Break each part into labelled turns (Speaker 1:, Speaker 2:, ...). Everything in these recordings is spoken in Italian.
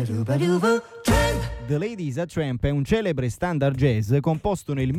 Speaker 1: The Lady is a Tramp è un celebre standard jazz composto nel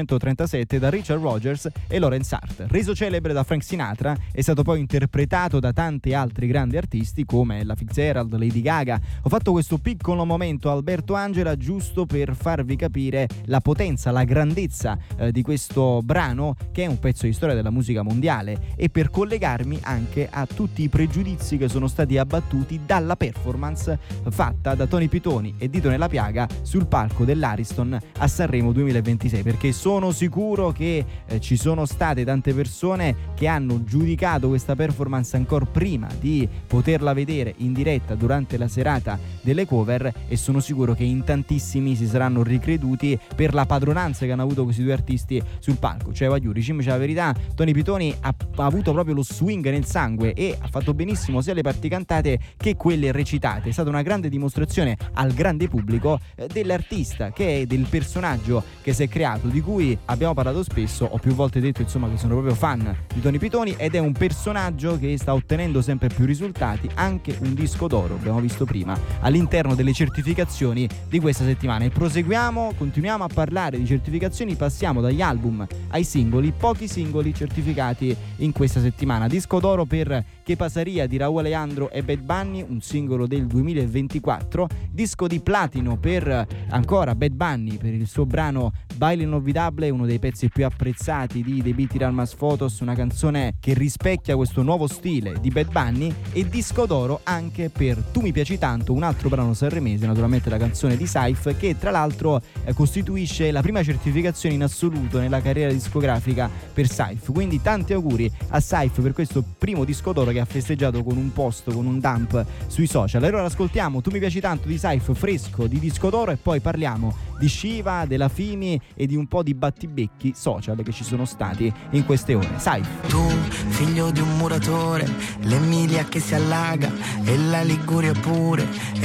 Speaker 1: 1937 da Richard Rodgers e Lawrence Hart. Reso celebre da Frank Sinatra, è stato poi interpretato da tanti altri grandi artisti come Ella Fitzgerald, Lady Gaga. Ho fatto questo piccolo momento Alberto Angela giusto per farvi capire la potenza, la grandezza di questo brano, che è un pezzo di storia della musica mondiale, e per collegarmi anche a tutti i pregiudizi che sono stati abbattuti dalla performance fatta da Tony Pitoni e Dito Nella Piaga sul palco dell'Ariston a Sanremo 2026, perché sono sicuro che ci sono state tante persone che hanno giudicato questa performance ancora prima di poterla vedere in diretta durante la serata delle cover, e sono sicuro che in tantissimi si saranno ricreduti per la padronanza che hanno avuto questi due artisti sul palco. Cioè, voglio diciamoci la verità, Tony Pitoni ha avuto proprio lo swing nel sangue e ha fatto benissimo sia le parti cantate che quelle recitate. È stata una grande dimostrazione al grande pubblico dell'artista, che è del personaggio che si è creato, di cui abbiamo parlato spesso. Ho più volte detto insomma che sono proprio fan di Tony Pitoni, ed è un personaggio che sta ottenendo sempre più risultati, anche un disco d'oro, abbiamo visto prima, all'interno delle certificazioni di questa settimana. E proseguiamo, continuiamo a parlare di certificazioni, passiamo dagli album ai singoli, pochi singoli certificati in questa settimana. Disco d'oro per Che Pasaria di Raúl Alejandro e Bad Bunny, un singolo del 2024. Disco di platino per ancora Bad Bunny per il suo brano Baile Inolvidable, uno dei pezzi più apprezzati di The Beat Almas Photos, una canzone che rispecchia questo nuovo stile di Bad Bunny. E disco d'oro anche per Tu mi piaci tanto, un altro brano sanremese, naturalmente la canzone di Saif, che tra l'altro costituisce la prima certificazione in assoluto nella carriera discografica per Saif. Quindi tanti auguri a Saif per questo primo disco d'oro, che ha festeggiato con un post, con un dump sui social. Allora ascoltiamo Tu mi piaci tanto di Saif, fresco di disco d'oro, e poi parliamo di Shiva, della Fimi e di un po' di battibecchi social che ci sono stati in queste ore. Saif.
Speaker 2: Tu, figlio di un muratore, l'Emilia che si allaga e la Liguria pure,